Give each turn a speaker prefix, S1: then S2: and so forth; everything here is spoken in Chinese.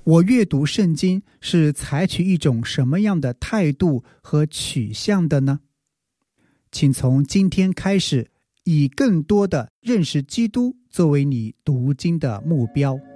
S1: 我阅读圣经是采取一种什么样的态度和取向的呢？请从今天开始，以更多的认识基督作为你读经的目标。